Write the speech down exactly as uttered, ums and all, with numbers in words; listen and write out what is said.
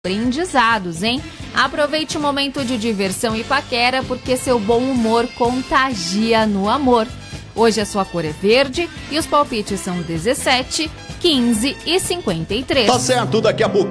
aprendizados, hein? Aproveite o momento de diversão e paquera, porque seu bom humor contagia no amor. Hoje a sua cor é verde e os palpites são dezessete, quinze e cinquenta e três. Tá certo, daqui a pouco.